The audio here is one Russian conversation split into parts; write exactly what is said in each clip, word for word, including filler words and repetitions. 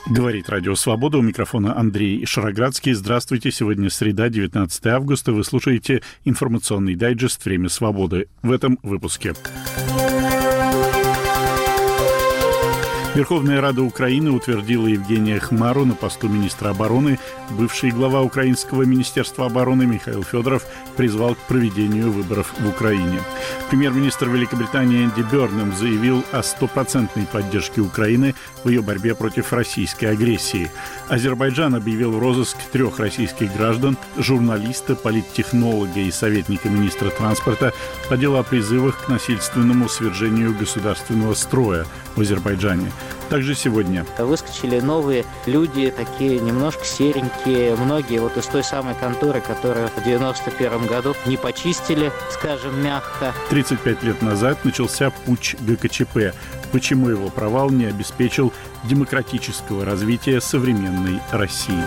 Говорит Радио Свобода. У микрофона Андрей Шароградский. Здравствуйте. Сегодня среда, девятнадцатое августа. Вы слушаете информационный дайджест «Время свободы». В этом выпуске. Верховная Рада Украины утвердила Евгения Хмару на посту министра обороны. Бывший глава Украинского министерства обороны Михаил Федоров призвал к проведению выборов в Украине. Премьер-министр Великобритании Энди Бёрнем заявил о стопроцентной поддержке Украины в ее борьбе против российской агрессии. Азербайджан объявил в розыск трех российских граждан, журналиста, политтехнолога и советника министра транспорта по делу о призывах к насильственному свержению государственного строя в Азербайджане. Также сегодня выскочили новые люди, такие немножко серенькие, многие вот из той самой конторы, которую в девяносто первом году не почистили, скажем мягко. тридцать пять лет назад начался путч ГКЧП. Почему его провал не обеспечил демократического развития современной России?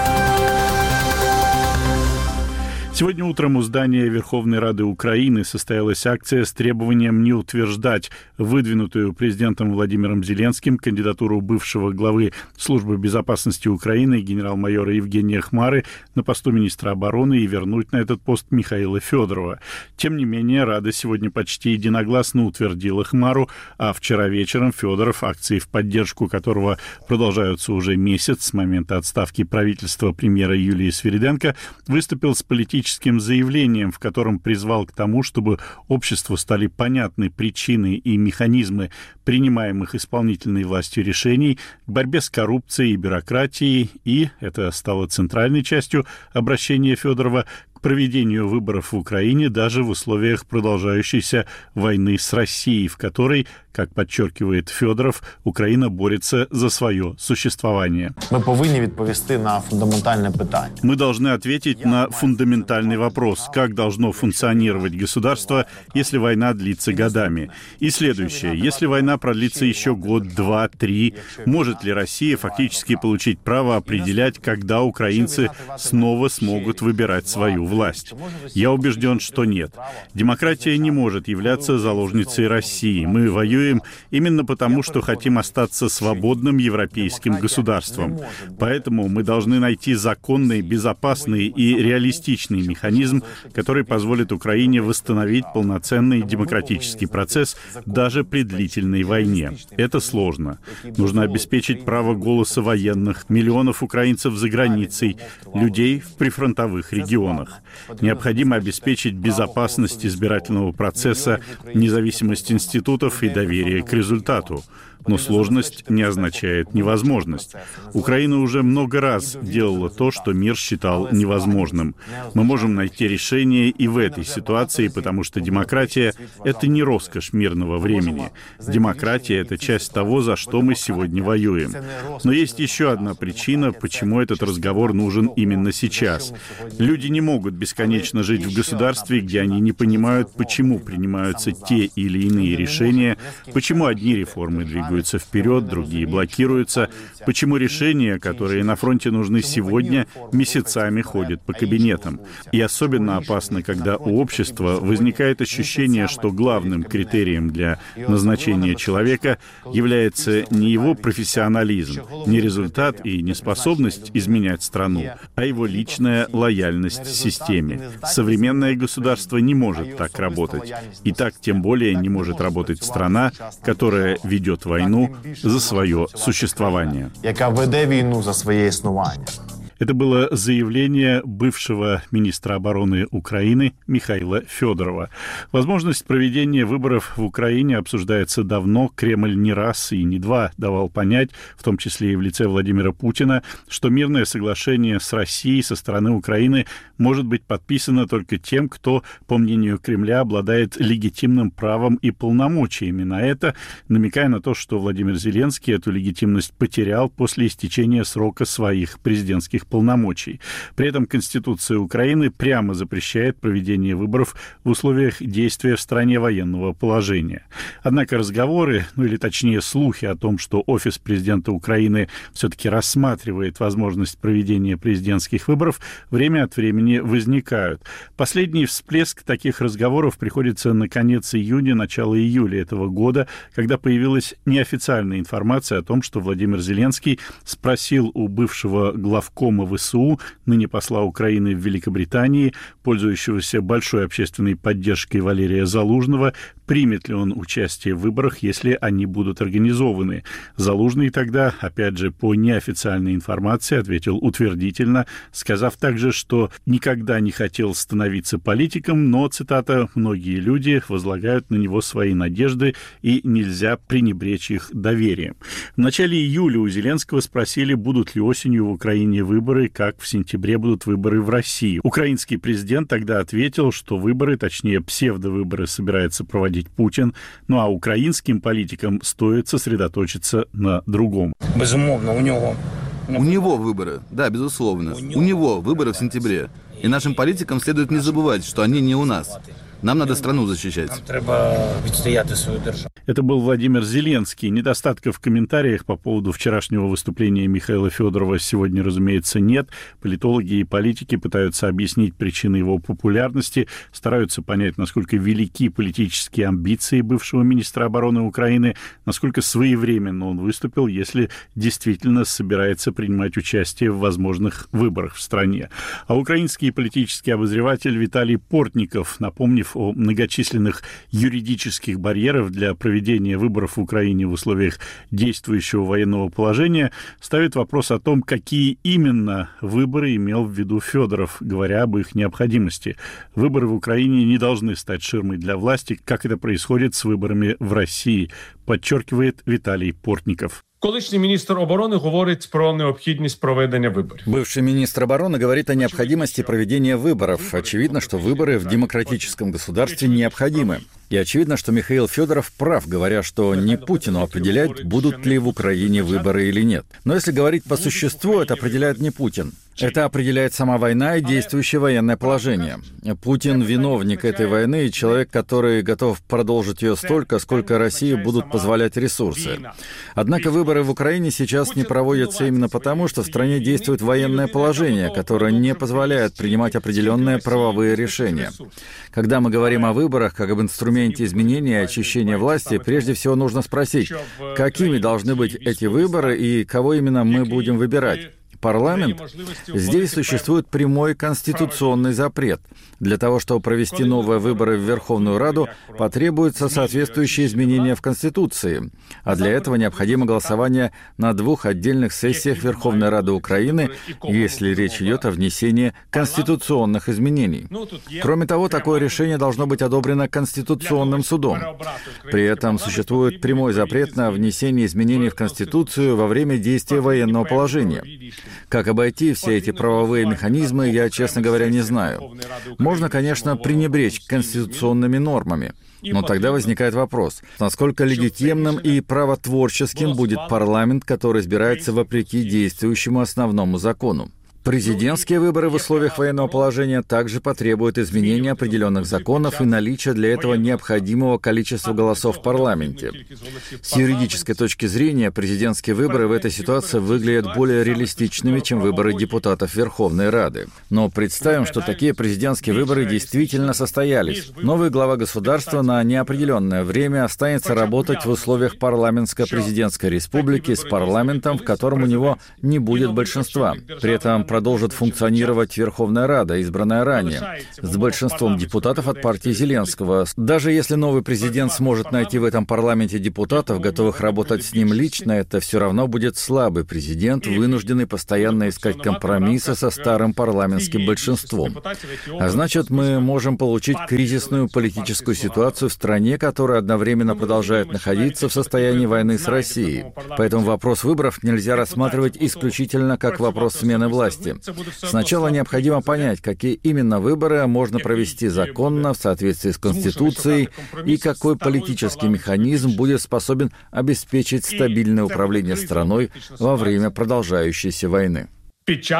Сегодня утром у здания Верховной Рады Украины состоялась акция с требованием не утверждать выдвинутую президентом Владимиром Зеленским кандидатуру бывшего главы Службы безопасности Украины генерал-майора Евгения Хмары на посту министра обороны и вернуть на этот пост Михаила Федорова. Тем не менее, Рада сегодня почти единогласно утвердила Хмару, а вчера вечером Федоров, акции в поддержку которого продолжаются уже месяц с момента отставки правительства премьера Юлии Свириденко, выступил с политическим заявлением, в котором призвал к тому, чтобы обществу стали понятны причины и механизмы принимаемых исполнительной властью решений к борьбе с коррупцией и бюрократией, и, это стало центральной частью обращения Федорова, к проведению выборов в Украине даже в условиях продолжающейся войны с Россией, в которой, как подчеркивает Федоров, Украина борется за свое существование. Мы повинні відповісти на фундаментальное питание. Мы должны ответить на фундаментальный вопрос, как должно функционировать государство, если война длится годами. И следующее, если война продлится еще год, два, три, может ли Россия фактически получить право определять, когда украинцы снова смогут выбирать свою власть? Я убежден, что нет. Демократия не может являться заложницей России. Мы воюем именно потому, что хотим остаться свободным европейским государством. Поэтому мы должны найти законный, безопасный и реалистичный механизм, который позволит Украине восстановить полноценный демократический процесс даже при длительной войне. Это сложно. Нужно обеспечить право голоса военных, миллионов украинцев за границей, людей в прифронтовых регионах. Необходимо обеспечить безопасность избирательного процесса, независимость институтов и доверие к результату. Но сложность не означает невозможность. Украина уже много раз делала то, что мир считал невозможным. Мы можем найти решение и в этой ситуации, потому что демократия — это не роскошь мирного времени. Демократия — это часть того, за что мы сегодня воюем. Но есть еще одна причина, почему этот разговор нужен именно сейчас. Люди не могут бесконечно жить в государстве, где они не понимают, почему принимаются те или иные решения, почему одни реформы двигаются вперед, другие блокируются, почему решения, которые на фронте нужны сегодня, месяцами ходят по кабинетам. И особенно опасно, когда у общества возникает ощущение, что главным критерием для назначения человека является не его профессионализм, не результат и не способность изменять страну, а его личная лояльность системе. Современное государство не может так работать. И так тем более не может работать страна, которая ведет войну за свое существование. Яка веде війну за своє існування. Это было заявление бывшего министра обороны Украины Михаила Федорова. Возможность проведения выборов в Украине обсуждается давно. Кремль не раз и не два давал понять, в том числе и в лице Владимира Путина, что мирное соглашение с Россией со стороны Украины может быть подписано только тем, кто, по мнению Кремля, обладает легитимным правом и полномочиями на это, намекая на то, что Владимир Зеленский эту легитимность потерял после истечения срока своих президентских своих полномочий. При этом Конституция Украины прямо запрещает проведение выборов в условиях действия в стране военного положения. Однако разговоры, ну или точнее слухи о том, что офис президента Украины все-таки рассматривает возможность проведения президентских выборов, время от времени возникают. Последний всплеск таких разговоров приходится на конец июня, начало июля этого года, когда появилась неофициальная информация о том, что Владимир Зеленский спросил у бывшего главкома ВСУ, ныне посла Украины в Великобритании, пользующегося большой общественной поддержкой Валерия Залужного, примет ли он участие в выборах, если они будут организованы. Залужный тогда, опять же, по неофициальной информации, ответил утвердительно, сказав также, что никогда не хотел становиться политиком, но, цитата, «многие люди возлагают на него свои надежды, и нельзя пренебречь их доверием». В начале июля у Зеленского спросили, будут ли осенью в Украине выборы, как в сентябре будут выборы в России. Украинский президент тогда ответил, что выборы, точнее псевдовыборы, собирается проводить Путин, ну а украинским политикам стоит сосредоточиться на другом. Безумовно, у него... У него выборы, да, безусловно. У него выборы в сентябре. И нашим политикам следует не забывать, что они не у нас. Нам надо страну защищать. Нам треба відстояти свою державу. Это был Владимир Зеленский. Недостатков в комментариях по поводу вчерашнего выступления Михаила Федорова сегодня, разумеется, нет. Политологи и политики пытаются объяснить причины его популярности, стараются понять, насколько велики политические амбиции бывшего министра обороны Украины, насколько своевременно он выступил, если действительно собирается принимать участие в возможных выборах в стране. А украинский политический обозреватель Виталий Портников, напомнив о многочисленных юридических барьерах для проведения выборов в Украине в условиях действующего военного положения, ставит вопрос о том, какие именно выборы имел в виду Федоров, говоря об их необходимости. Выборы в Украине не должны стать ширмой для власти, как это происходит с выборами в России, подчеркивает Виталий Портников. Колишній міністр оборони говорить про необхідність проведення виборів. Бывший министр обороны говорит о необходимости проведения выборов. Очевидно, что выборы в демократическом государстве необходимы. И очевидно, что Михаил Федоров прав, говоря, что не Путину определять, будут ли в Украине выборы или нет. Но если говорить по существу, это определяет не Путин. Это определяет сама война и действующее военное положение. Путин — виновник этой войны и человек, который готов продолжить ее столько, сколько России будут позволять ресурсы. Однако выборы в Украине сейчас не проводятся именно потому, что в стране действует военное положение, которое не позволяет принимать определенные правовые решения. Когда мы говорим о выборах как об инструменте изменения и очищения власти, прежде всего нужно спросить, какими должны быть эти выборы и кого именно мы будем выбирать. Парламент? Здесь существует прямой конституционный запрет. Для того, чтобы провести новые выборы в Верховную Раду, потребуются соответствующие изменения в Конституции. А для этого необходимо голосование на двух отдельных сессиях Верховной Рады Украины, если речь идет о внесении конституционных изменений. Кроме того, такое решение должно быть одобрено Конституционным судом. При этом существует прямой запрет на внесение изменений в Конституцию во время действия военного положения. Как обойти все эти правовые механизмы, я, честно говоря, не знаю. Можно, конечно, пренебречь конституционными нормами. Но тогда возникает вопрос, насколько легитимным и правотворческим будет парламент, который избирается вопреки действующему основному закону. Президентские выборы в условиях военного положения также потребуют изменения определенных законов и наличия для этого необходимого количества голосов в парламенте. С юридической точки зрения, президентские выборы в этой ситуации выглядят более реалистичными, чем выборы депутатов Верховной Рады. Но представим, что такие президентские выборы действительно состоялись. Новый глава государства на неопределенное время останется работать в условиях парламентско-президентской республики с парламентом, в котором у него не будет большинства. При этом продолжит функционировать Верховная Рада, избранная ранее, с большинством депутатов от партии Зеленского. Даже если новый президент сможет найти в этом парламенте депутатов, готовых работать с ним лично, это все равно будет слабый президент, вынужденный постоянно искать компромиссы со старым парламентским большинством. А значит, мы можем получить кризисную политическую ситуацию в стране, которая одновременно продолжает находиться в состоянии войны с Россией. Поэтому вопрос выборов нельзя рассматривать исключительно как вопрос смены власти. Сначала необходимо понять, какие именно выборы можно провести законно, в соответствии с Конституцией, и какой политический механизм будет способен обеспечить стабильное управление страной во время продолжающейся войны. Під час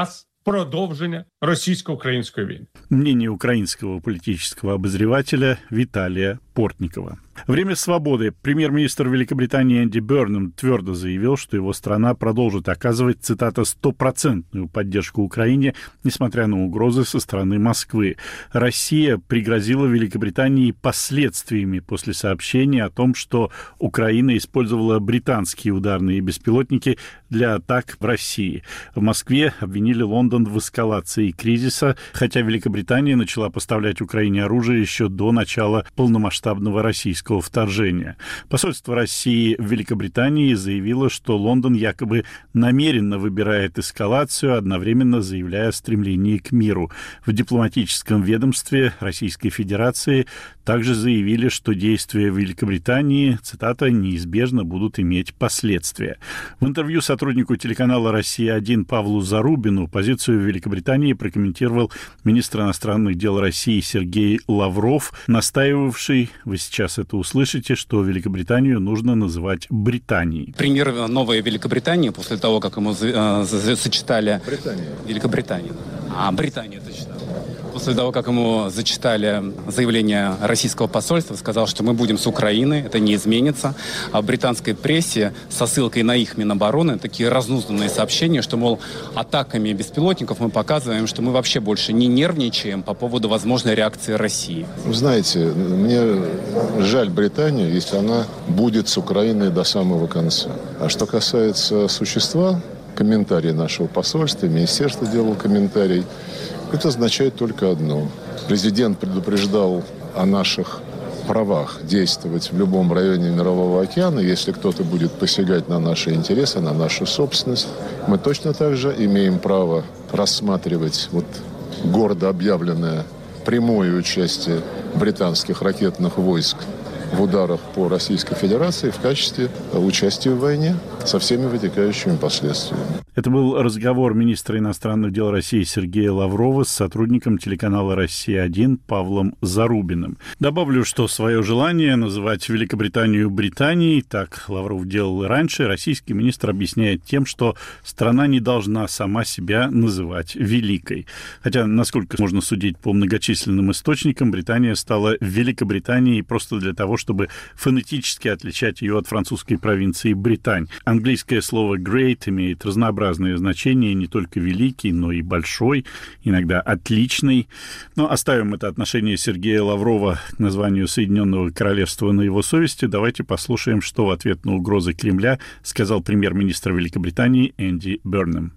продовження російсько-української війни. Мнение украинского политического обозревателя Виталия Портникова. Время свободы. Премьер-министр Великобритании Энди Бернем твердо заявил, что его страна продолжит оказывать, цитата, «стопроцентную поддержку Украине, несмотря на угрозы со стороны Москвы». Россия пригрозила Великобритании последствиями после сообщения о том, что Украина использовала британские ударные беспилотники для атак в России. В Москве обвинили Лондон в эскалации кризиса, хотя Великобритания начала поставлять Украине оружие еще до начала полномасштабного российского вторжения. Посольство России в Великобритании заявило, что Лондон якобы намеренно выбирает эскалацию, одновременно заявляя о стремлении к миру. В дипломатическом ведомстве Российской Федерации также заявили, что действия Великобритании, цитата, «неизбежно будут иметь последствия». В интервью сотруднику телеканала «Россия один» Павлу Зарубину позицию Великобритании прокомментировал министр иностранных дел России Сергей Лавров, настаивавший, вы сейчас это услышите, что Великобританию нужно называть Британией. Премьер новой Великобритании, после того, как ему э, зачитали... Британия. Великобритания. А, Британия, точно. После того, как ему зачитали заявление российского посольства, сказал, что мы будем с Украиной, это не изменится. А в британской прессе со ссылкой на их Минобороны такие разнузданные сообщения, что, мол, атаками беспилотников мы показываем, что мы вообще больше не нервничаем по поводу возможной реакции России. Вы знаете, мне жаль Британию, если она будет с Украиной до самого конца. А что касается существа, комментарий нашего посольства, министерство делало комментарий, это означает только одно. Президент предупреждал о наших правах действовать в любом районе Мирового океана. Если кто-то будет посягать на наши интересы, на нашу собственность, мы точно так же имеем право рассматривать вот гордо объявленное прямое участие британских ракетных войск в ударах по Российской Федерации в качестве участия в войне со всеми вытекающими последствиями. Это был разговор министра иностранных дел России Сергея Лаврова с сотрудником телеканала «Россия один» Павлом Зарубиным. Добавлю, что свое желание называть Великобританию Британией, так Лавров делал и раньше, российский министр объясняет тем, что страна не должна сама себя называть великой. Хотя, насколько можно судить по многочисленным источникам, Британия стала Великобританией просто для того, чтобы фонетически отличать ее от французской провинции Британь. Английское слово «great» имеет разнообразные значения, не только великий, но и большой, иногда отличный. Но оставим это отношение Сергея Лаврова к названию Соединенного Королевства на его совести. Давайте послушаем, что в ответ на угрозы Кремля сказал премьер-министр Великобритании Энди Бернем.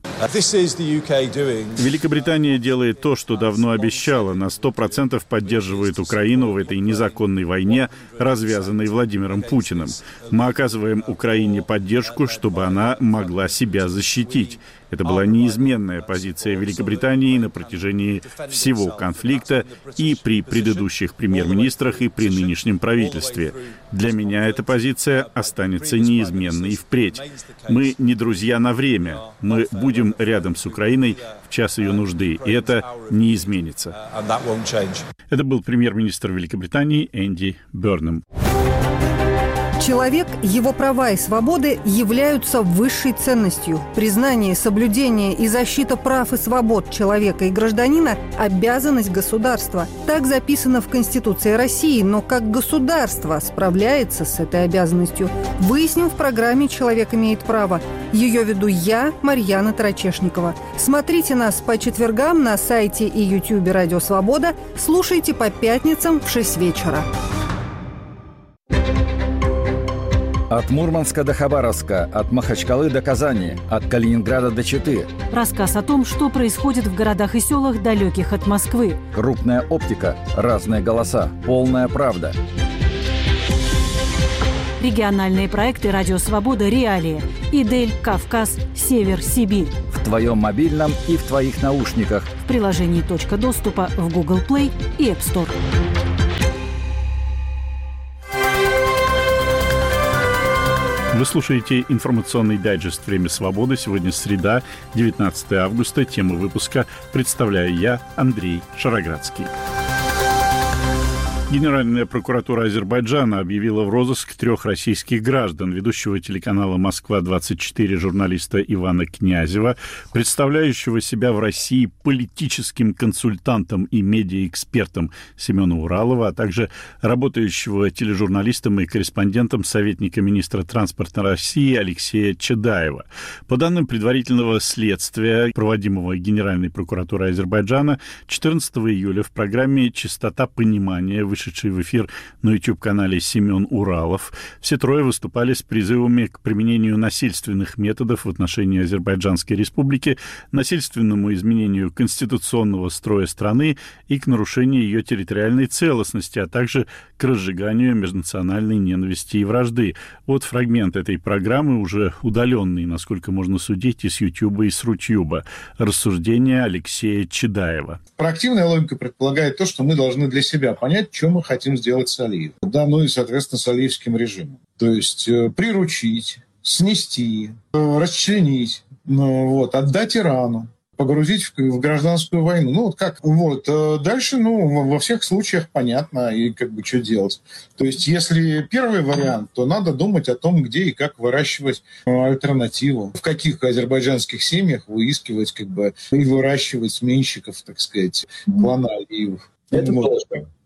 Великобритания делает то, что давно обещала, на сто процентов поддерживает Украину в этой незаконной войне, развязанной Владимиром Путиным. Мы оказываем Украине поддержку, чтобы она могла себя защитить. Это была неизменная позиция Великобритании на протяжении всего конфликта и при предыдущих премьер-министрах, и при нынешнем правительстве. Для меня эта позиция останется неизменной и впредь. Мы не друзья на время. Мы будем рядом с Украиной в час ее нужды, и это не изменится. Это был премьер-министр Великобритании Энди Бернем. Человек, его права и свободы являются высшей ценностью. Признание, соблюдение и защита прав и свобод человека и гражданина – обязанность государства. Так записано в Конституции России, но как государство справляется с этой обязанностью? Выясним в программе «Человек имеет право». Ее веду я, Марьяна Тарачешникова. Смотрите нас по четвергам на сайте и ютубе «Радио Свобода». Слушайте по пятницам в шесть вечера. От Мурманска до Хабаровска, от Махачкалы до Казани, от Калининграда до Читы. Рассказ о том, что происходит в городах и селах, далеких от Москвы. Крупная оптика, разные голоса, полная правда. Региональные проекты «Радио Свобода», «Реалии», «Идель», «Кавказ», «Север», «Сибирь». В твоем мобильном и в твоих наушниках. В приложении «Точка доступа» в Google Play и App Store. Вы слушаете информационный дайджест «Время свободы». Сегодня среда, девятнадцатое августа. Тему выпуска представляю я, Андрей Шароградский. Генеральная прокуратура Азербайджана объявила в розыск трех российских граждан: ведущего телеканала «Москва-двадцать четыре» журналиста Ивана Князева, представляющего себя в России политическим консультантом и медиаэкспертом Семена Уралова, а также работающего тележурналистом и корреспондентом советника министра транспорта России Алексея Чадаева. По данным предварительного следствия, проводимого Генеральной прокуратурой Азербайджана, четырнадцатого июля в программе «Чистота понимания», вышедший в эфир на YouTube-канале Семен Уралов, все трое выступали с призывами к применению насильственных методов в отношении Азербайджанской Республики, насильственному изменению конституционного строя страны и к нарушению ее территориальной целостности, а также к разжиганию межнациональной ненависти и вражды. Вот фрагмент этой программы, уже удаленный, насколько можно судить, из YouTube и с Рутюба. Рассуждения Алексея Чадаева. Проактивная логика предполагает то, что мы должны для себя понять, что мы хотим сделать с Алиевым. Да, ну и, соответственно, с алиевским режимом. То есть э, приручить, снести, э, расчленить, ну, вот, отдать Ирану, погрузить в, в гражданскую войну. Ну, вот как. Вот. Дальше, ну, во всех случаях понятно, и как бы что делать. То есть, если первый вариант, то надо думать о том, где и как выращивать альтернативу. В каких азербайджанских семьях выискивать, как бы, и выращивать сменщиков, так сказать, клана Алиевых. Это вот.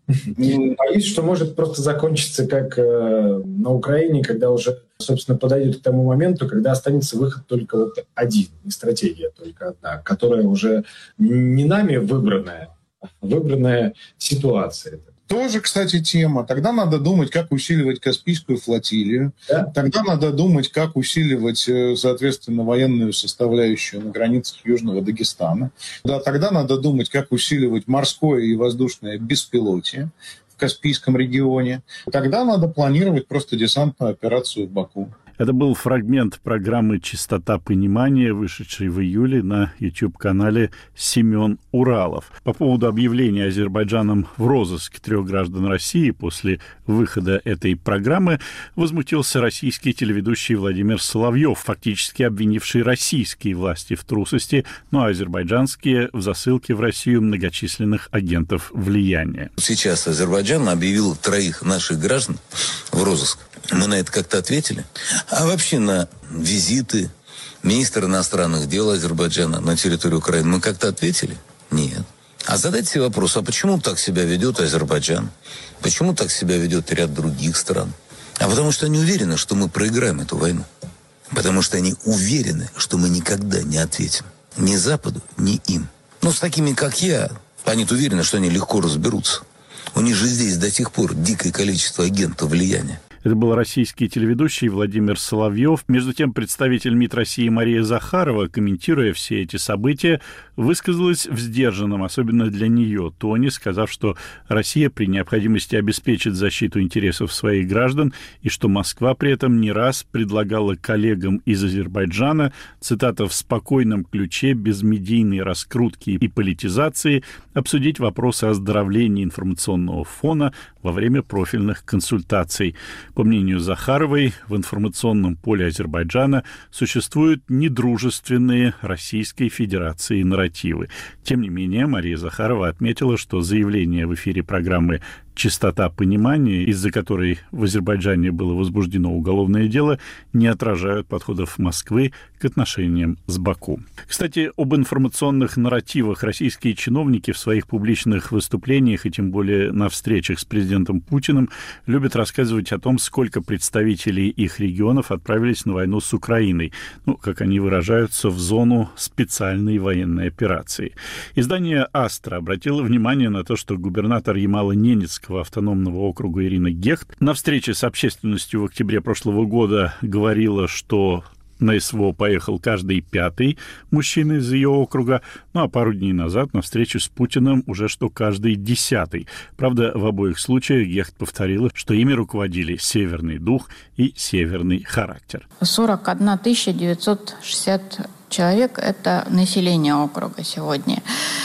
Боюсь, что может просто закончиться как э, на Украине, когда уже, собственно, подойдет к тому моменту, когда останется выход только вот один, и стратегия только одна, которая уже не нами выбранная, а выбранная ситуация. Тоже, кстати, тема. Тогда надо думать, как усиливать Каспийскую флотилию. Да? Тогда надо думать, как усиливать, соответственно, военную составляющую на границах Южного Дагестана. Да, тогда надо думать, как усиливать морское и воздушное беспилотие в Каспийском регионе. Тогда надо планировать просто десантную операцию в Баку. Это был фрагмент программы «Чистота понимания», вышедшей в июле на YouTube-канале Семен Уралов. По поводу объявления Азербайджаном в розыск трех граждан России после выхода этой программы возмутился российский телеведущий Владимир Соловьев, фактически обвинивший российские власти в трусости, ну а азербайджанские в засылке в Россию многочисленных агентов влияния. Сейчас Азербайджан объявил троих наших граждан в розыск. Мы на это как-то ответили. А вообще на визиты министра иностранных дел Азербайджана на территорию Украины мы как-то ответили? Нет. А задайте себе вопрос, а почему так себя ведет Азербайджан? Почему так себя ведет ряд других стран? А потому что они уверены, что мы проиграем эту войну. Потому что они уверены, что мы никогда не ответим. Ни Западу, ни им. Но с такими, как я, они уверены, что они легко разберутся. У них же здесь до сих пор дикое количество агентов влияния. Это был российский телеведущий Владимир Соловьев. Между тем, представитель МИД России Мария Захарова, комментируя все эти события, высказалась в сдержанном, особенно для нее, тоне, сказав, что Россия при необходимости обеспечит защиту интересов своих граждан и что Москва при этом не раз предлагала коллегам из Азербайджана, цитата, «в спокойном ключе, без медийной раскрутки и политизации, обсудить вопросы оздоровления информационного фона во время профильных консультаций». По мнению Захаровой, в информационном поле Азербайджана существуют недружественные Российской Федерации нарративы. Тем не менее, Мария Захарова отметила, что заявление в эфире программы «Чистота понимания», из-за которой в Азербайджане было возбуждено уголовное дело, не отражают подходов Москвы к отношениям с Баку. Кстати, об информационных нарративах российские чиновники в своих публичных выступлениях и тем более на встречах с президентом Путиным любят рассказывать о том, сколько представителей их регионов отправились на войну с Украиной, ну, как они выражаются, в зону специальной военной операции. Издание «Астра» обратило внимание на то, что губернатор Ямало-Ненецкого автономного округа Ирина Гехт на встрече с общественностью в октябре прошлого года говорила, что на СВО поехал каждый пятый мужчина из ее округа, ну а пару дней назад на встречу с Путиным уже что каждый десятый. Правда, в обоих случаях Гехт повторила, что ими руководили северный дух и северный характер. сорок одна тысяча девятьсот шестьдесят человек – это население округа сегодня.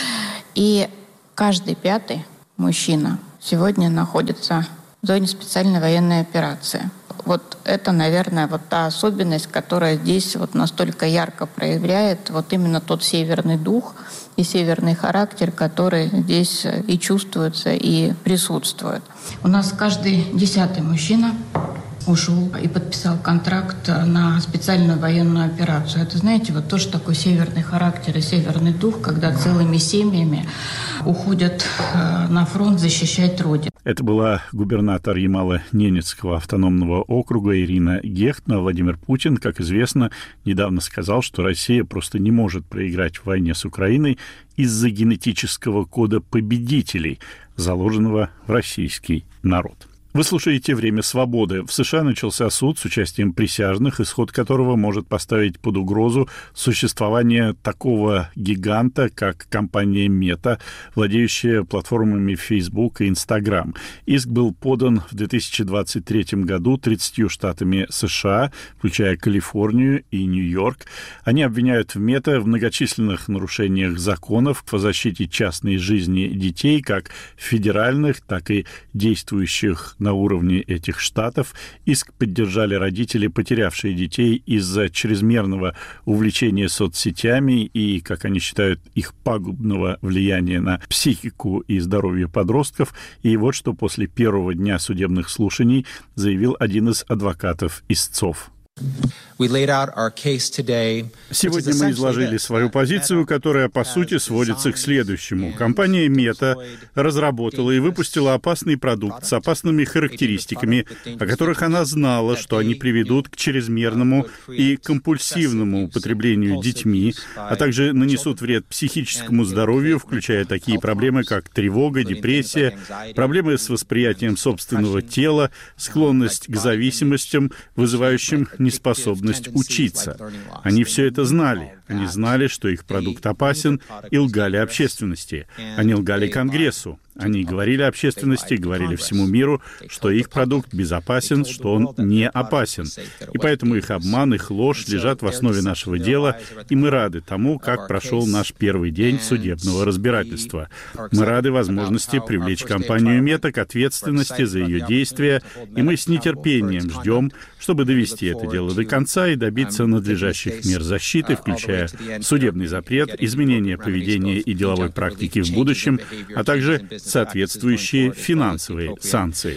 И каждый пятый мужчина сегодня находится в зоне специальной военной операции. вот это, наверное, вот та особенность, которая здесь вот настолько ярко проявляет вот именно тот северный дух и северный характер, который здесь и чувствуется, и присутствует. У нас каждый десятый мужчина ушел и подписал контракт на специальную военную операцию. Это, знаете, вот тоже такой северный характер и северный дух, когда целыми семьями уходят на фронт защищать Родину. Это была губернатор Ямало-Ненецкого автономного округа Ирина Гехтна. Владимир Путин, как известно, недавно сказал, что Россия просто не может проиграть в войне с Украиной из-за генетического кода победителей, заложенного в российский народ. Вы слушаете «Время свободы». В США начался суд с участием присяжных, исход которого может поставить под угрозу существование такого гиганта, как компания Мета, владеющая платформами Facebook и Instagram. Иск был подан в две тысячи двадцать третьем году тридцатью штатами США, включая Калифорнию и Нью-Йорк. Они обвиняют Мета в многочисленных нарушениях законов по защите частной жизни детей, как федеральных, так и действующих на уровне этих штатов. Иск поддержали родители, потерявшие детей из-за чрезмерного увлечения соцсетями и, как они считают, их пагубного влияния на психику и здоровье подростков. И вот что после первого дня судебных слушаний заявил один из адвокатов истцов. Сегодня мы изложили свою позицию, которая, по сути, сводится к следующему. Компания Мета разработала и выпустила опасный продукт с опасными характеристиками, о которых она знала, что они приведут к чрезмерному и компульсивному употреблению детьми, а также нанесут вред психическому здоровью, включая такие проблемы, как тревога, депрессия, проблемы с восприятием собственного тела, склонность к зависимостям, вызывающим неспособность учиться. Они все это знали. Они знали, что их продукт опасен, и лгали общественности. Они лгали Конгрессу. Они говорили общественности, говорили всему миру, что их продукт безопасен, что он не опасен. И поэтому их обман, их ложь лежат в основе нашего дела, и мы рады тому, как прошел наш первый день судебного разбирательства. Мы рады возможности привлечь компанию Мета к ответственности за ее действия, и мы с нетерпением ждем, чтобы довести это дело до конца и добиться надлежащих мер защиты, включая судебный запрет, изменение поведения и деловой практики в будущем, а также соответствующие финансовые санкции.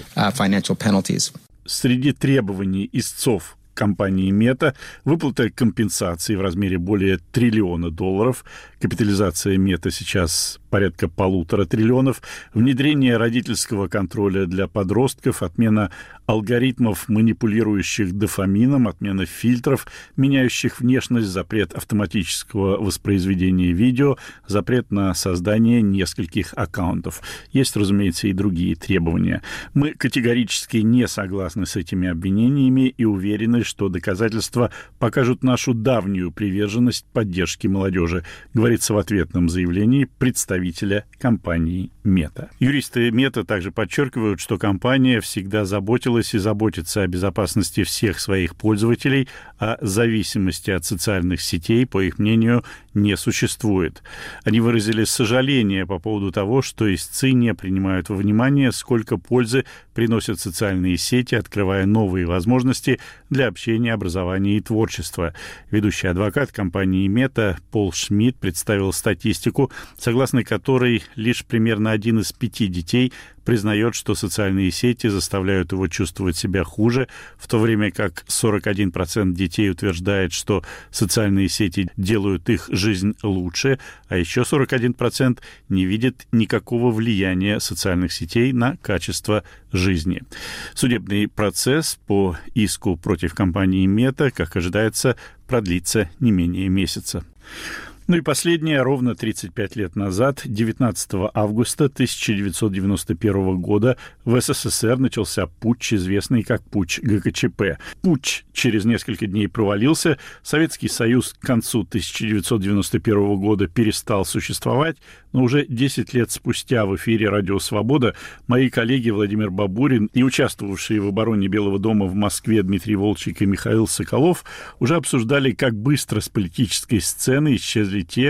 Среди требований истцов компании Мета выплата компенсации в размере более триллиона долларов, капитализация Мета сейчас порядка полутора триллионов, внедрение родительского контроля для подростков, отмена алгоритмов, манипулирующих дофамином, отмена фильтров, меняющих внешность, запрет автоматического воспроизведения видео, запрет на создание нескольких аккаунтов. Есть, разумеется, и другие требования. Мы категорически не согласны с этими обвинениями и уверены, что доказательства покажут нашу давнюю приверженность поддержке молодежи, говорится в ответном заявлении представителя компании Мета. Юристы Мета также подчеркивают, что компания всегда заботилась и заботится о безопасности всех своих пользователей, а зависимости от социальных сетей, по их мнению, не существует. Они выразили сожаление по поводу того, что истцы не принимают во внимание, сколько пользы приносят социальные сети, открывая новые возможности для общения, образования и творчества. Ведущий адвокат компании Мета Пол Шмидт представил статистику, согласно которой лишь примерно один из пяти детей признает, что социальные сети заставляют его чувствовать себя хуже, в то время как сорок один процент детей утверждает, что социальные сети делают их жизнь лучше, а еще сорок один процент не видит никакого влияния социальных сетей на качество жизни. Судебный процесс по иску против компании Мета, как ожидается, продлится не менее месяца. Ну и последнее. Ровно тридцать пять лет назад, девятнадцатого августа тысяча девятьсот девяносто первого года, в СССР начался путч, известный как путч ГКЧП. Путч через несколько дней провалился, Советский Союз к концу тысяча девятьсот девяносто первого года перестал существовать, но уже десять лет спустя в эфире «Радио Свобода» мои коллеги Владимир Бабурин и участвовавшие в обороне Белого дома в Москве Дмитрий Волчек и Михаил Соколов уже обсуждали, как быстро с политической сцены исчезли те,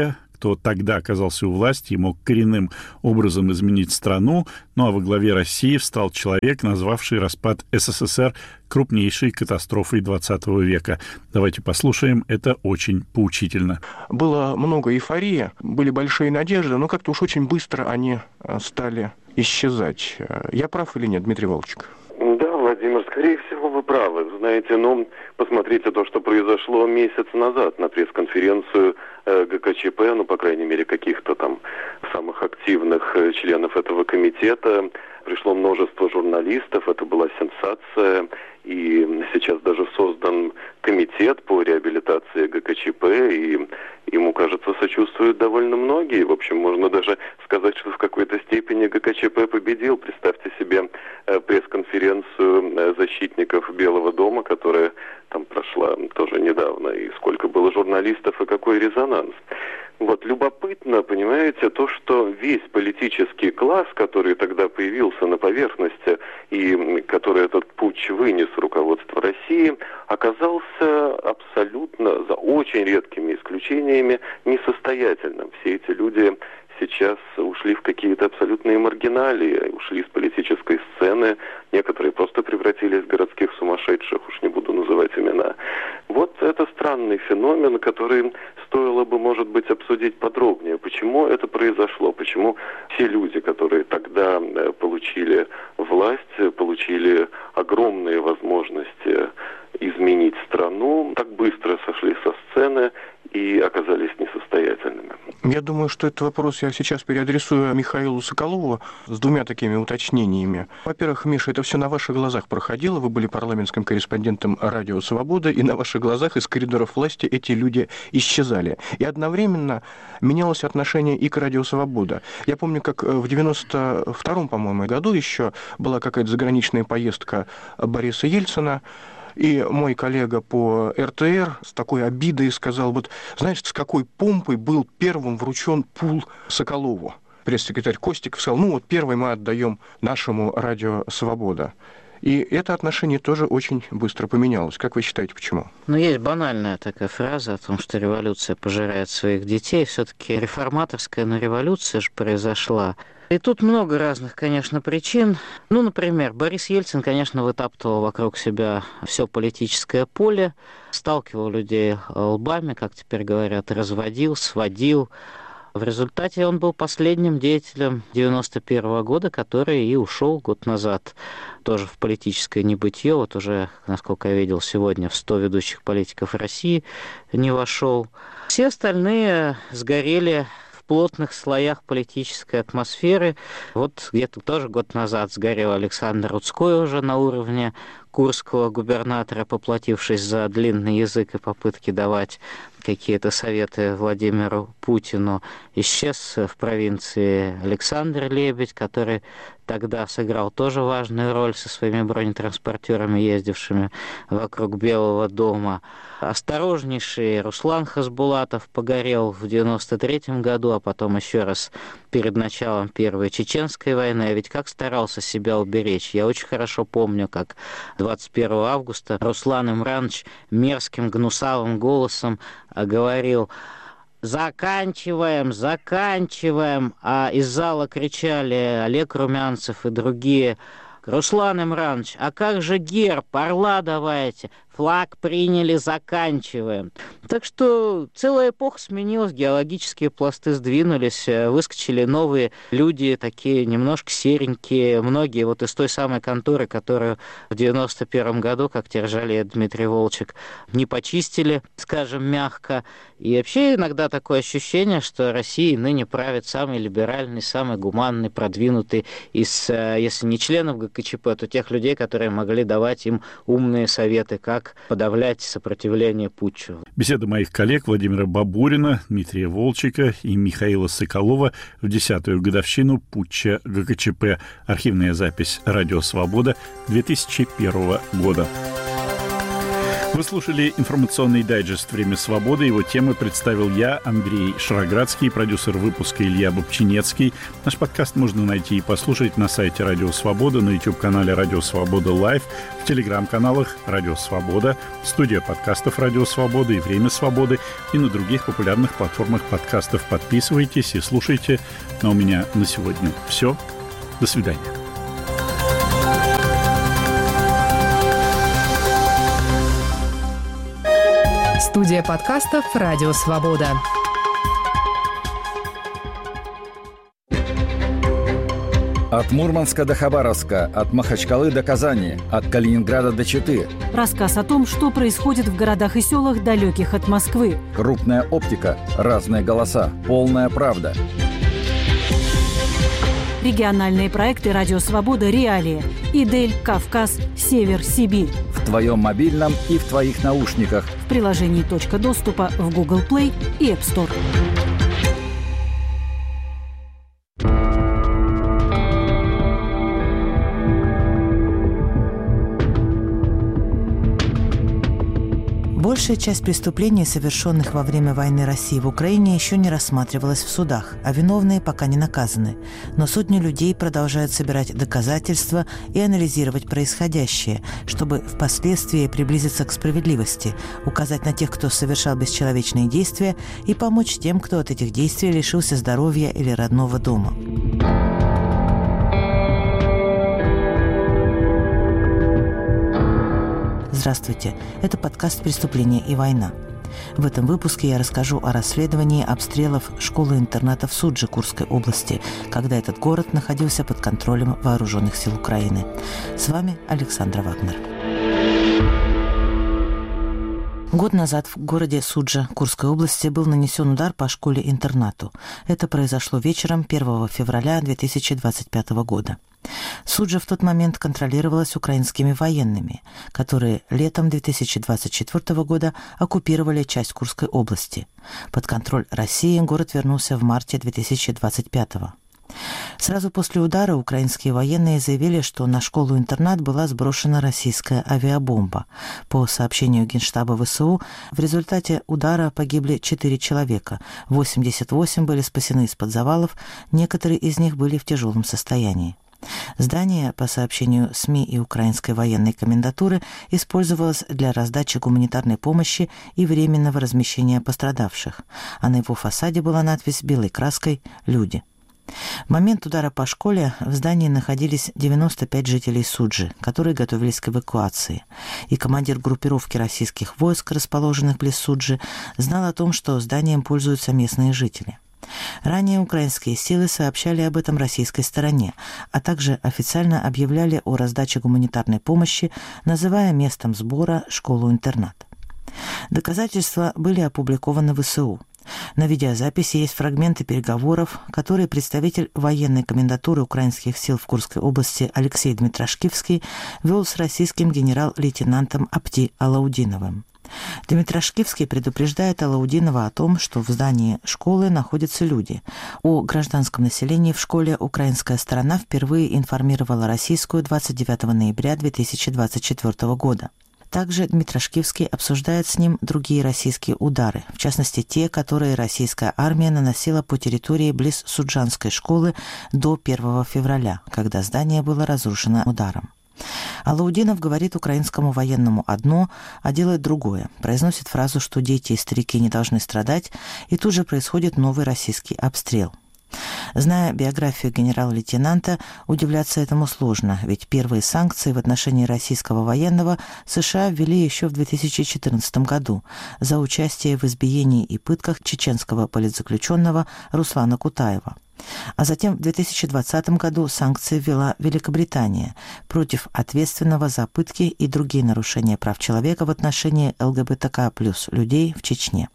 кто тогда оказался у власти и мог коренным образом изменить страну. Ну а во главе России встал человек, назвавший распад СССР крупнейшей катастрофой двадцатого века. Давайте послушаем, это очень поучительно. Было много эйфории, были большие надежды, но как-то уж очень быстро они стали исчезать. Я прав или нет, Дмитрий Волчек? Да, Владимир, скорее всего, вы правы. Знаете, ну, посмотрите то, что произошло месяц назад на пресс-конференцию э, ГКЧП, ну, по крайней мере, каких-то там самых активных э, членов этого комитета. Пришло множество журналистов, это была сенсация, и сейчас даже создан комитет по реабилитации ГКЧП, и ему, кажется, сочувствуют довольно многие. В общем, можно даже сказать, что в какой-то степени ГКЧП победил. Представьте себе э, пресс-конференцию э, защитников Белого дома, которая там прошла тоже недавно, и сколько было журналистов, и какой резонанс. Вот, любопытно, понимаете, то, что весь политический класс, который тогда появился на поверхности и который этот путч вынес руководство России, оказался абсолютно, за очень редкими исключениями, несостоятельным. Все эти люди сейчас ушли в какие-то абсолютные маргиналии, ушли с политической сцены, некоторые просто превратились в городских сумасшедших, уж не буду называть имена. Вот это странный феномен, который стоило бы, может быть, обсудить подробнее. Почему это произошло? Почему все люди, которые тогда получили власть, получили огромные возможности изменить страну, так быстро сошли со сцены и оказались несостоятельными? Я думаю, что этот вопрос я сейчас переадресую Михаилу Соколову с двумя такими уточнениями. Во-первых, Миша, это все на ваших глазах проходило. Вы были парламентским корреспондентом «Радио Свобода», и на ваших глазах из коридоров власти эти люди исчезали. И одновременно менялось отношение и к «Радио Свобода». Я помню, как в девяносто втором, по-моему, году еще была какая-то заграничная поездка Бориса Ельцина, и мой коллега по эр тэ эр с такой обидой сказал, вот знаешь, с какой помпой был первым вручен пул Соколову. Пресс-секретарь Костиков сказал, ну вот первый мы отдаем нашему «Радио Свобода». И это отношение тоже очень быстро поменялось. Как вы считаете, почему? Ну, есть банальная такая фраза о том, что революция пожирает своих детей. Все-таки реформаторская, но революция же произошла. И тут много разных, конечно, причин. Ну, например, Борис Ельцин, конечно, вытаптывал вокруг себя все политическое поле, сталкивал людей лбами, как теперь говорят, разводил, сводил. В результате он был последним деятелем девяносто первого года, который и ушел год назад тоже в политическое небытие. Вот уже, насколько я видел, сегодня в сто ведущих политиков России не вошел. Все остальные сгорели в плотных слоях политической атмосферы. Вот где-то тоже год назад сгорел Александр Рудской уже на уровне курского губернатора, поплатившись за длинный язык и попытки давать какие-то советы Владимиру Путину. Исчез в провинции Александр Лебедь, который тогда сыграл тоже важную роль со своими бронетранспортерами, ездившими вокруг Белого дома. Осторожнейший Руслан Хасбулатов погорел в девяносто третьем году, а потом еще раз перед началом Первой Чеченской войны. А ведь как старался себя уберечь. Я очень хорошо помню, как двадцать первого августа Руслан Имранович мерзким гнусавым голосом говорил: «Заканчиваем, заканчиваем!» А из зала кричали Олег Румянцев и другие: «Руслан Имранович, а как же герб? Орла давайте! Флаг приняли, заканчиваем!» Так что целая эпоха сменилась, геологические пласты сдвинулись, выскочили новые люди, такие немножко серенькие, многие вот из той самой конторы, которую в девяносто первом году, как держали Дмитрий Волчек, не почистили, скажем мягко. И вообще иногда такое ощущение, что Россией ныне правит самый либеральный, самый гуманный, продвинутый из, если не членов ГКЧП, то тех людей, которые могли давать им умные советы, как подавлять сопротивление путчу. Беседа моих коллег Владимира Бабурина, Дмитрия Волчека и Михаила Соколова в десятую годовщину путча ГКЧП. Архивная запись «Радио Свобода» две тысячи первого года. Вы слушали информационный дайджест «Время свободы». Его темы представил я, Андрей Шароградский, продюсер выпуска Илья Бобчинецкий. Наш подкаст можно найти и послушать на сайте Радио Свобода, на YouTube-канале Радио Свобода Лайв, в телеграм-каналах Радио Свобода, студия подкастов Радио Свобода и Время свободы и на других популярных платформах подкастов. Подписывайтесь и слушайте. Но у меня на сегодня все. До свидания. Студия подкастов «Радио Свобода». От Мурманска до Хабаровска, от Махачкалы до Казани, от Калининграда до Читы. Рассказ о том, что происходит в городах и селах, далеких от Москвы. Крупная оптика, разные голоса, полная правда. Региональные проекты «Радио Свобода. Реалии». Идель, Кавказ, Север, Сибирь. В твоем мобильном и в твоих наушниках. В приложении «Точка доступа» в Google Play и App Store. Большая часть преступлений, совершенных во время войны России в Украине, еще не рассматривалась в судах, а виновные пока не наказаны. Но сотни людей продолжают собирать доказательства и анализировать происходящее, чтобы впоследствии приблизиться к справедливости, указать на тех, кто совершал бесчеловечные действия, и помочь тем, кто от этих действий лишился здоровья или родного дома. Здравствуйте, это подкаст «Преступление и война». В этом выпуске я расскажу о расследовании обстрелов школы-интерната в Судже Курской области, когда этот город находился под контролем вооруженных сил Украины. С вами Александра Вагнер. Год назад в городе Суджа Курской области был нанесен удар по школе-интернату. Это произошло вечером первого февраля две тысячи двадцать пятого года. Суджа в тот момент контролировалась украинскими военными, которые летом две тысячи двадцать четвёртого года оккупировали часть Курской области. Под контроль России город вернулся в марте две тысячи двадцать пятого. Сразу после удара украинские военные заявили, что на школу-интернат была сброшена российская авиабомба. По сообщению Генштаба ВСУ, в результате удара погибли четыре человека, восемьдесят восемь были спасены из-под завалов, некоторые из них были в тяжелом состоянии. Здание, по сообщению СМИ и украинской военной комендатуры, использовалось для раздачи гуманитарной помощи и временного размещения пострадавших, а на его фасаде была надпись белой краской «Люди». В момент удара по школе в здании находились девяносто пять жителей Суджи, которые готовились к эвакуации, и командир группировки российских войск, расположенных близ Суджи, знал о том, что зданием пользуются местные жители. Ранее украинские силы сообщали об этом российской стороне, а также официально объявляли о раздаче гуманитарной помощи, называя местом сбора школу-интернат. Доказательства были опубликованы в ВСУ. На видеозаписи есть фрагменты переговоров, которые представитель военной комендатуры украинских сил в Курской области Алексей Дмитрашкивский вел с российским генерал-лейтенантом Апти Алаудиновым. Дмитрашкивский предупреждает Алаудинова о том, что в здании школы находятся люди. О гражданском населении в школе украинская сторона впервые информировала российскую двадцать девятого ноября две тысячи двадцать четвёртого года. Также Дмитрашкивский обсуждает с ним другие российские удары, в частности те, которые российская армия наносила по территории близ Суджанской школы до первого февраля, когда здание было разрушено ударом. Алаудинов говорит украинскому военному одно, а делает другое. Произносит фразу, что дети и старики не должны страдать, и тут же происходит новый российский обстрел. Зная биографию генерала-лейтенанта, удивляться этому сложно, ведь первые санкции в отношении российского военного США ввели еще в две тысячи четырнадцатом году за участие в избиении и пытках чеченского политзаключенного Руслана Кутаева. А затем в две тысячи двадцатом году санкции ввела Великобритания против ответственного за пытки и другие нарушения прав человека в отношении ЛГБТК плюс людей в Чечне.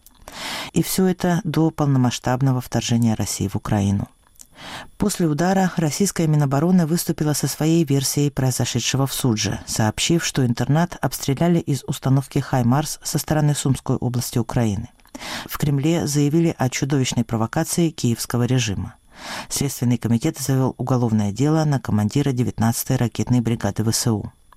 И все это до полномасштабного вторжения России в Украину. После удара российская Минобороны выступила со своей версией произошедшего в Судже, сообщив, что интернат обстреляли из установки «Хаймарс» со стороны Сумской области Украины. В Кремле заявили о чудовищной провокации киевского режима. Следственный комитет завел уголовное дело на командира девятнадцатой ракетной бригады ВСУ.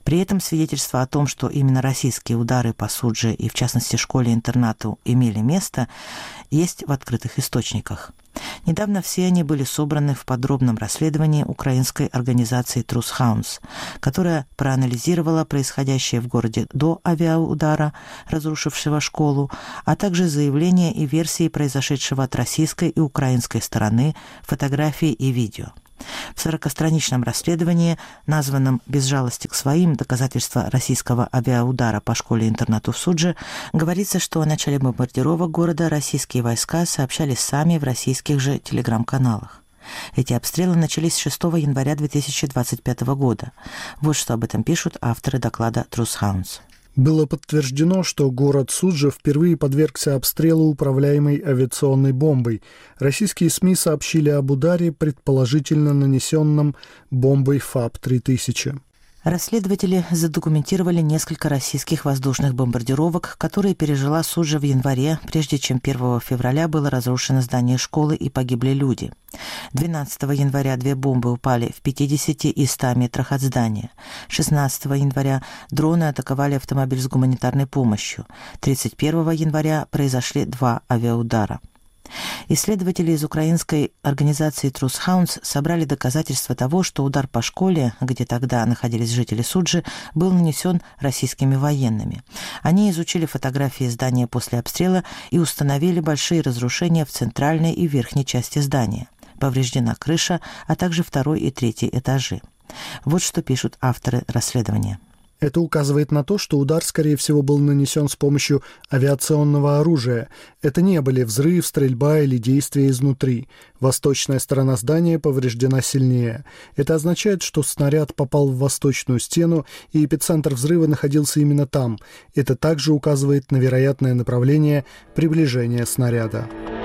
При этом свидетельства о том, что именно российские удары по Судже и, в частности, школе-интернату имели место, есть в открытых источниках. Недавно все они были собраны в подробном расследовании украинской организации Truth Hounds, которая проанализировала происходящее в городе до авиаудара, разрушившего школу, а также заявления и версии произошедшего от российской и украинской стороны, фотографии и видео. В сорокастраничном расследовании, названном «Без жалости к своим. Доказательства российского авиаудара по школе-интернату в Судже», говорится, что о начале бомбардировок города российские войска сообщали сами в российских же телеграм-каналах. Эти обстрелы начались шестого января две тысячи двадцать пятого года. Вот что об этом пишут авторы доклада Truth Hounds. Было подтверждено, что город Суджа впервые подвергся обстрелу управляемой авиационной бомбой. Российские СМИ сообщили об ударе, предположительно нанесенном бомбой ФАБ три тысячи. Расследователи задокументировали несколько российских воздушных бомбардировок, которые пережила Суджа в январе, прежде чем первого февраля было разрушено здание школы и погибли люди. двенадцатого января две бомбы упали в пятидесяти и ста метрах от здания. шестнадцатого января дроны атаковали автомобиль с гуманитарной помощью. тридцать первого января произошли два авиаудара. Исследователи из украинской организации Truth Hounds собрали доказательства того, что удар по школе, где тогда находились жители Суджи, был нанесен российскими военными. Они изучили фотографии здания после обстрела и установили большие разрушения в центральной и верхней части здания. Повреждена крыша, а также второй и третий этажи. Вот что пишут авторы расследования. Это указывает на то, что удар, скорее всего, был нанесен с помощью авиационного оружия. Это не были взрыв, стрельба или действия изнутри. Восточная сторона здания повреждена сильнее. Это означает, что снаряд попал в восточную стену, и эпицентр взрыва находился именно там. Это также указывает на вероятное направление приближения снаряда.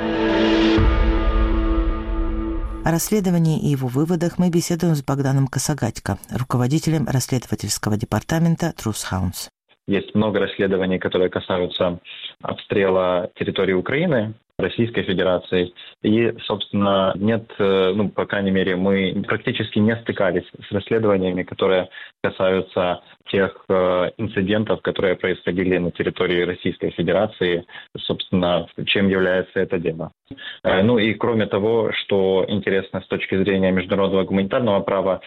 О расследовании и его выводах мы беседуем с Богданом Косогатько, руководителем расследовательского департамента Truth Hounds. Есть много расследований, которые касаются обстрела территории Украины, Российской Федерации. И, собственно, нет, ну, по крайней мере, мы практически не стыкались с расследованиями, которые касаются тех э, инцидентов, которые происходили на территории Российской Федерации, собственно, чем является это дело. Э, ну и кроме того, что интересно с точки зрения международного гуманитарного права,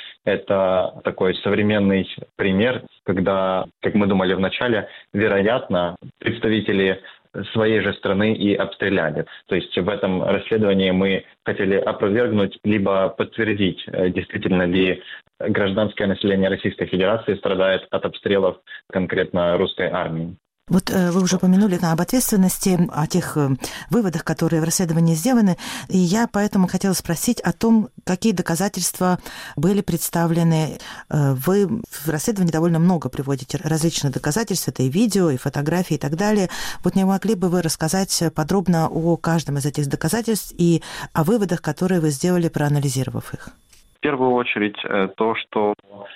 это такой современный пример, когда, как мы думали вначале, вероятно, представители своей же страны и обстреляли. То есть в этом расследовании мы хотели опровергнуть либо подтвердить, действительно ли гражданское население Российской Федерации страдает от обстрелов конкретно русской армии. Вот э, вы уже упомянули об ответственности, о тех э, выводах, которые в расследовании сделаны, и я поэтому хотела спросить о том, какие доказательства были представлены. Э, вы в расследовании довольно много приводите различных доказательств, это и видео, и фотографии, и так далее. Вот не могли бы вы рассказать подробно о каждом из этих доказательств и о выводах, которые вы сделали, проанализировав их? В первую очередь то, что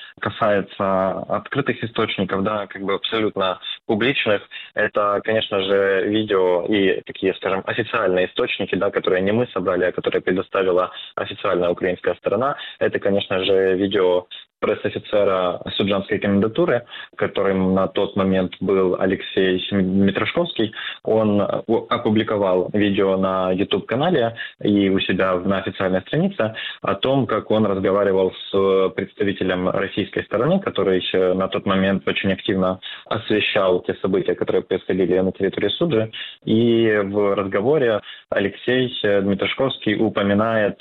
касается открытых источников, да, как бы абсолютно публичных, это, конечно же, видео и такие, скажем, официальные источники, да, которые не мы собрали, а которые предоставила официальная украинская сторона. Это, конечно же, видео пресс-офицера Суджанской комендатуры, которым на тот момент был Алексей Митрашковский. Он опубликовал видео на YouTube-канале и у себя на официальной странице о том, как он разговаривал с представителем российской стороны, который на тот момент очень активно освещал те события, которые происходили на территории Суджи. И в разговоре Алексей Дмитрашковский упоминает,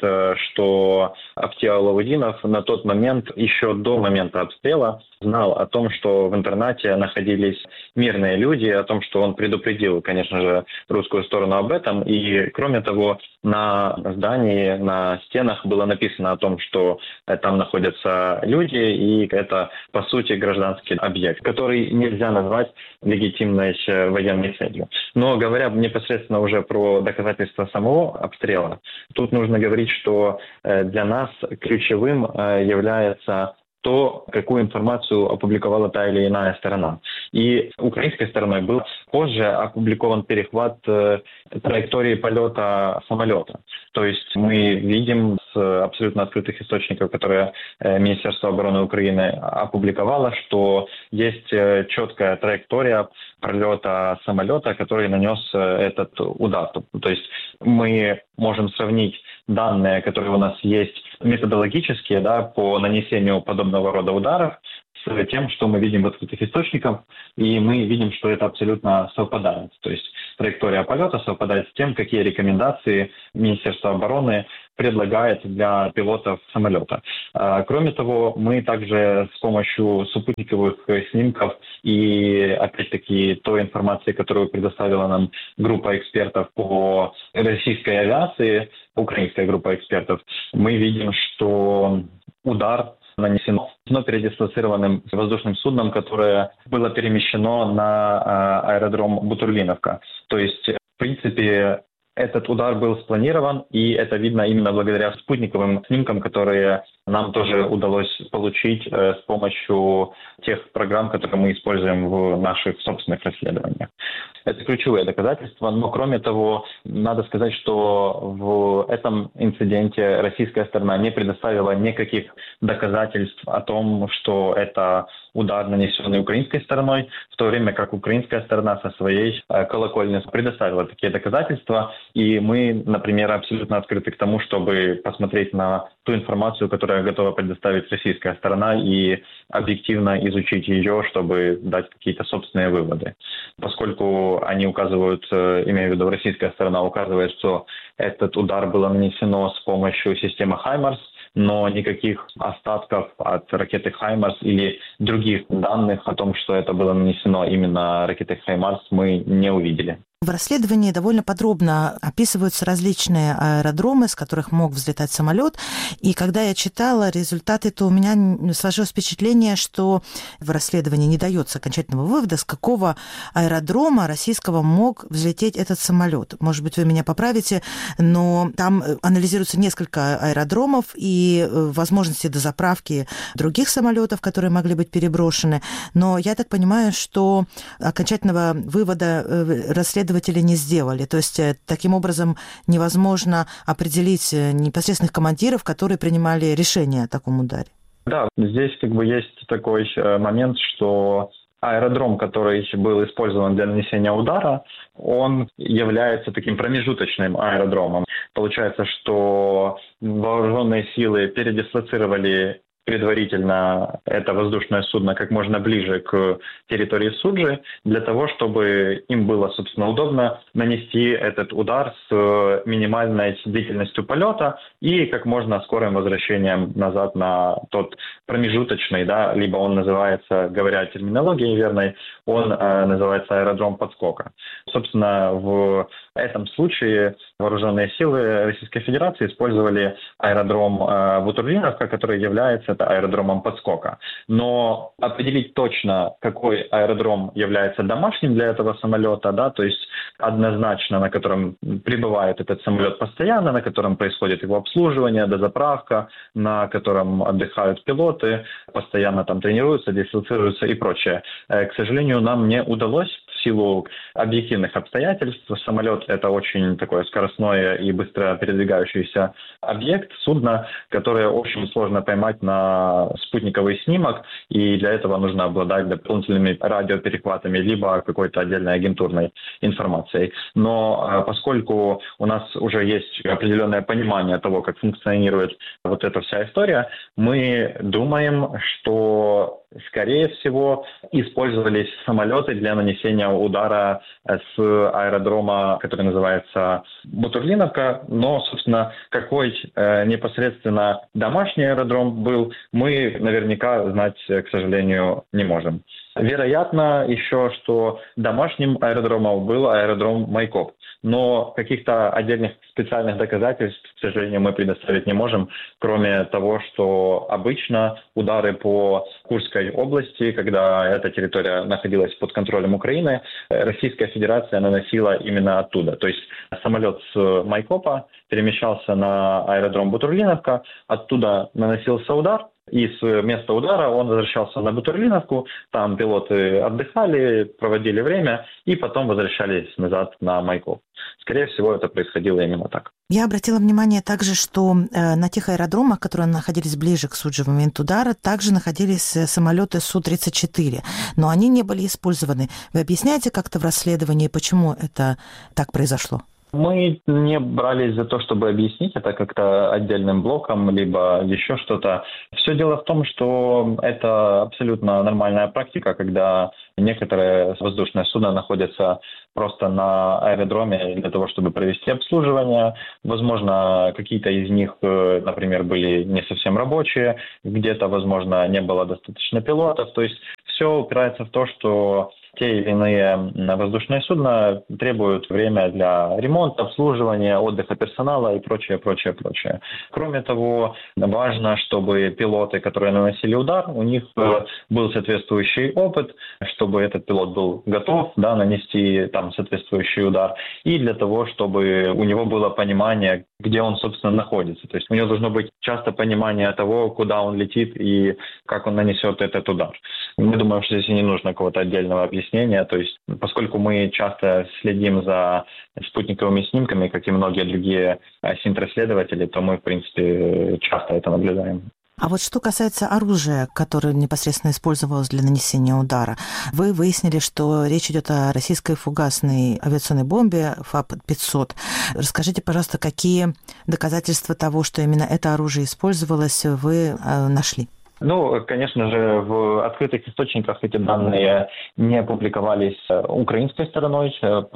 что Автиа Лаудинов на тот момент, еще до момента обстрела, знал о том, что в интернате находились мирные люди, о том, что он предупредил, конечно же, русскую сторону об этом. И, кроме того, на здании, на стенах было написано о том, что там находятся люди, и это, по сути, гражданский объект, который нельзя назвать легитимной военной целью. Но говоря непосредственно уже про доказательства самого обстрела, тут нужно говорить, что для нас ключевым является то, какую информацию опубликовала та или иная сторона. И украинской стороной был позже опубликован перехват э, траектории полета самолета. То есть мы видим с абсолютно открытых источников, которые э, Министерство обороны Украины опубликовало, что есть э, четкая траектория пролета самолета, который нанес э, этот удар. То есть мы можем сравнить данные, которые у нас есть методологические, да, по нанесению подобного рода ударов, с тем, что мы видим в открытых источниках, и мы видим, что это абсолютно совпадает. То есть траектория полета совпадает с тем, какие рекомендации Министерство обороны предлагает для пилотов самолета. Кроме того, мы также с помощью спутниковых снимков и, опять-таки, той информации, которую предоставила нам группа экспертов по российской авиации, украинская группа экспертов, мы видим, что удар нанесено но передислоцированным воздушным судном, которое было перемещено на аэродром Бутурлиновка. То есть, в принципе, этот удар был спланирован, и это видно именно благодаря спутниковым снимкам, которые нам тоже удалось получить э, с помощью тех программ, которые мы используем в наших собственных расследованиях. Это ключевые доказательства, но кроме того, надо сказать, что в этом инциденте российская сторона не предоставила никаких доказательств о том, что это удар, нанесенный украинской стороной, в то время как украинская сторона со своей э, колокольни предоставила такие доказательства, и мы, например, абсолютно открыты к тому, чтобы посмотреть на ту информацию, которая готова предоставить российская сторона, и объективно изучить ее, чтобы дать какие-то собственные выводы. Поскольку они указывают, имею в виду российская сторона, указывает, что этот удар было нанесено с помощью системы «Хаймарс», но никаких остатков от ракеты «Хаймарс» или других данных о том, что это было нанесено именно ракетой «Хаймарс», мы не увидели. В расследовании довольно подробно описываются различные аэродромы, с которых мог взлетать самолет. И когда я читала результаты, то у меня сложилось впечатление, что в расследовании не дается окончательного вывода, с какого аэродрома российского мог взлететь этот самолет. Может быть, вы меня поправите, но там анализируется несколько аэродромов и возможности дозаправки других самолетов, которые могли быть переброшены. Но я так понимаю, что окончательного вывода расследования не сделали. То есть таким образом невозможно определить непосредственных командиров, которые принимали решение о таком ударе. Да, здесь как бы есть такой момент, что аэродром, который был использован для нанесения удара, он является таким промежуточным аэродромом. Получается, что вооруженные силы передислоцировали предварительно это воздушное судно как можно ближе к территории Суджи, для того, чтобы им было, собственно, удобно нанести этот удар с минимальной длительностью полета и как можно скорым возвращением назад на тот промежуточный, да, либо он называется, говоря терминологией верной, он э, называется аэродром подскока. Собственно, в этом случае вооруженные силы Российской Федерации использовали аэродром э, Бутурлиновка, который является это аэродромом подскока. Но определить точно, какой аэродром является домашним для этого самолета, да, то есть однозначно, на котором прибывает этот самолет постоянно, на котором происходит его обслуживание, дозаправка, на котором отдыхают пилоты, постоянно там тренируются, дислоцируются и прочее. К сожалению, нам не удалось в силу объективных обстоятельств. Самолет — это очень такое скоростное и быстро передвигающийся объект, судно, которое очень сложно поймать на спутниковый снимок, и для этого нужно обладать дополнительными радиоперехватами, либо какой-то отдельной агентурной информацией. Но поскольку у нас уже есть определенное понимание того, как функционирует вот эта вся история, мы думаем, что скорее всего, использовались самолеты для нанесения удара с аэродрома, который называется Бутурлиновка. Но, собственно, какой э, непосредственно домашний аэродром был, мы наверняка знать, к сожалению, не можем. Вероятно еще, что домашним аэродромом был аэродром Майкоп. Но каких-то отдельных специальных доказательств, к сожалению, мы предоставить не можем, кроме того, что обычно удары по Курской области, когда эта территория находилась под контролем Украины, Российская Федерация наносила именно оттуда. То есть самолет с Майкопа перемещался на аэродром Бутурлиновка, оттуда наносился удар, И с места удара он возвращался на Бутурлиновку, там пилоты отдыхали, проводили время и потом возвращались назад на Майкоп. Скорее всего, это происходило именно так. Я обратила внимание также, что э, на тех аэродромах, которые находились ближе к Судже в момент удара, также находились самолеты Су тридцать четыре, но они не были использованы. Вы объясняете как-то в расследовании, почему это так произошло? Мы не брались за то, чтобы объяснить это как-то отдельным блоком, либо еще что-то. Все дело в том, что это абсолютно нормальная практика, когда некоторые воздушные судна находятся просто на аэродроме для того, чтобы провести обслуживание. Возможно, какие-то из них, например, были не совсем рабочие, где-то, возможно, не было достаточно пилотов. То есть все упирается в то, что те или иные воздушные судна требуют время для ремонта, обслуживания, отдыха персонала и прочее, прочее, прочее. Кроме того, важно, чтобы пилоты, которые наносили удар, у них был соответствующий опыт, чтобы этот пилот был готов, да, нанести там соответствующий удар, и для того, чтобы у него было понимание, где он, собственно, находится. То есть у него должно быть часто понимание того, куда он летит и как он нанесет этот удар. Мы думаем, что здесь не нужно какого-то отдельного объяснения. То есть, поскольку мы часто следим за спутниковыми снимками, как и многие другие синтрасследователи, то мы, в принципе, часто это наблюдаем. А вот что касается оружия, которое непосредственно использовалось для нанесения удара, вы выяснили, что речь идет о российской фугасной авиационной бомбе ФАП пятьсот. Расскажите, пожалуйста, какие доказательства того, что именно это оружие использовалось, вы нашли? Ну, конечно же, в открытых источниках эти данные не публиковались украинской стороной,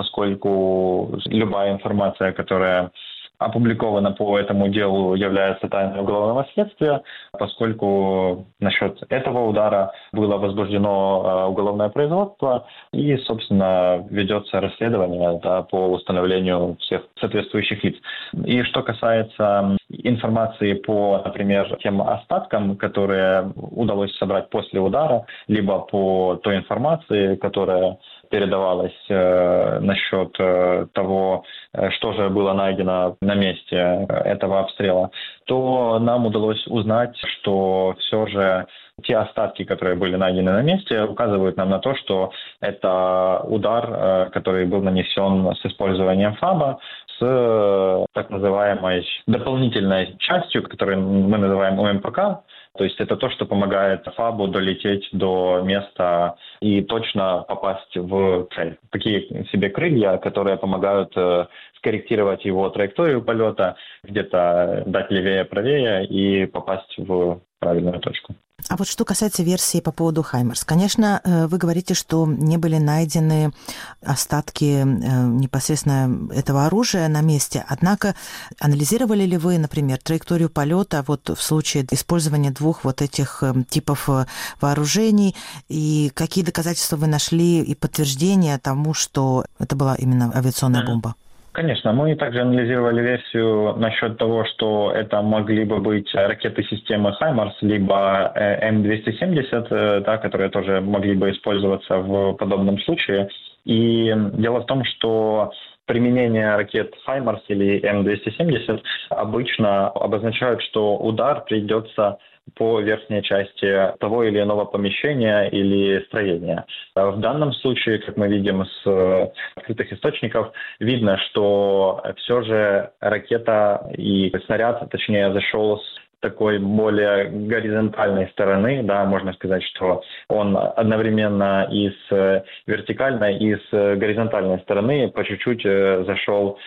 поскольку любая информация, которая опубликовано по этому делу, является тайной уголовного следствия, поскольку насчет этого удара было возбуждено уголовное производство и, собственно, ведется расследование, да, по установлению всех соответствующих лиц. И что касается информации по, например, тем остаткам, которые удалось собрать после удара, либо по той информации, которая передавалась э, насчет э, того, э, что же было найдено на месте этого обстрела, то нам удалось узнать, что все же те остатки, которые были найдены на месте, указывают нам на то, что это удар, э, который был нанесен с использованием ФАБа, с э, так называемой дополнительной частью, которую мы называем О М П К. То есть это то, что помогает ФАБу долететь до места и точно попасть в цель. Такие себе крылья, которые помогают э, скорректировать его траекторию полета, где-то дать левее, правее и попасть в правильную точку. А вот что касается версии по поводу «Хаймарс». Конечно, вы говорите, что не были найдены остатки непосредственно этого оружия на месте. Однако анализировали ли вы, например, траекторию полета вот в случае использования двух вот этих типов вооружений? И какие доказательства вы нашли и подтверждения тому, что это была именно авиационная бомба? Конечно, мы также анализировали версию насчет того, что это могли бы быть ракеты системы «Хаймарс», либо М двести семьдесят, да, которые тоже могли бы использоваться в подобном случае. И дело в том, что применение ракет «Хаймарс» или М двести семьдесят обычно обозначают, что удар придется по верхней части того или иного помещения или строения. В данном случае, как мы видим с открытых источников, видно, что все же ракета и снаряд, точнее, зашел с такой более горизонтальной стороны, да, можно сказать, что он одновременно и с вертикальной, и с горизонтальной стороны по чуть-чуть зашел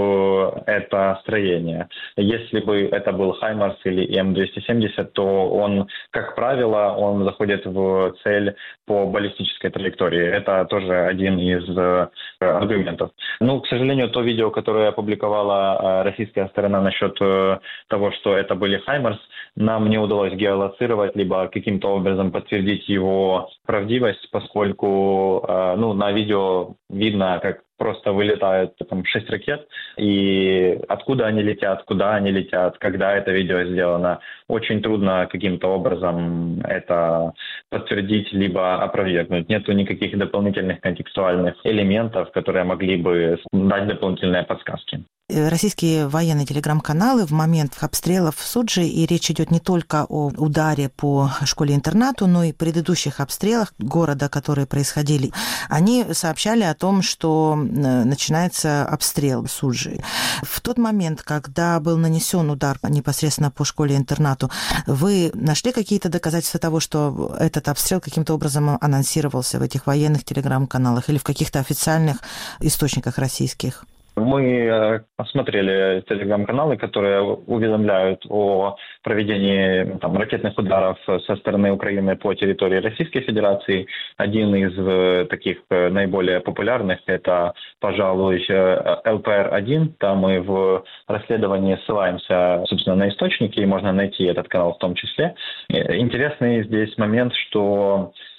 в это строение. Если бы это был «Хаймарс» или М двести семьдесят, то он, как правило, он заходит в цель по баллистической траектории. Это тоже один из аргументов. Ну, к сожалению, то видео, которое опубликовала российская сторона насчет того, что это были «Хаймарс», нам не удалось геолоцировать, либо каким-то образом подтвердить его правдивость, поскольку ну, на видео видно, как просто вылетают там шесть ракет, и откуда они летят, куда они летят, когда это видео сделано. Очень трудно каким-то образом это подтвердить, либо опровергнуть. Нету никаких дополнительных контекстуальных элементов, которые могли бы дать дополнительные подсказки. российские военные телеграм-каналы в момент обстрелов в Судже, и речь идет не только о ударе по школе-интернату, но и предыдущих обстрелах города, которые происходили, они сообщали о том, что начинается обстрел Суджи. В тот момент, когда был нанесен удар непосредственно по школе-интернату, вы нашли какие-то доказательства того, что этот обстрел каким-то образом анонсировался в этих военных телеграм-каналах или в каких-то официальных источниках российских? Мы посмотрели телеграм-каналы, которые уведомляют о проведении там, ракетных ударов со стороны Украины по территории Российской Федерации. Один из таких наиболее популярных – это, пожалуй, эл пэ эр один. Там мы в расследовании ссылаемся, собственно, на источники, и можно найти этот канал в том числе. Интересный здесь момент, что